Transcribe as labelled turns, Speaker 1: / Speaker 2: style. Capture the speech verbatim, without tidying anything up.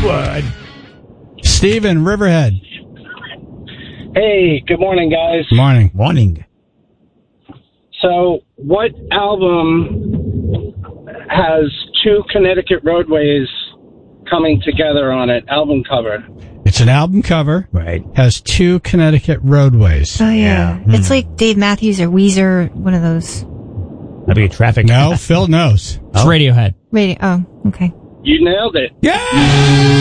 Speaker 1: would.
Speaker 2: Steve in Riverhead.
Speaker 3: Hey, good morning, guys.
Speaker 2: Morning.
Speaker 1: Morning.
Speaker 3: So, what album has two Connecticut roadways coming together on it? Album cover.
Speaker 2: It's an album cover.
Speaker 1: Right.
Speaker 2: Has two Connecticut roadways.
Speaker 4: Oh, yeah.
Speaker 1: Yeah.
Speaker 4: It's like Dave Matthews or Weezer, one of those.
Speaker 1: That'd be a traffic.
Speaker 2: No, Phil knows.
Speaker 5: It's Radiohead.
Speaker 4: Radio. Oh, okay.
Speaker 3: You nailed it.
Speaker 2: Yeah!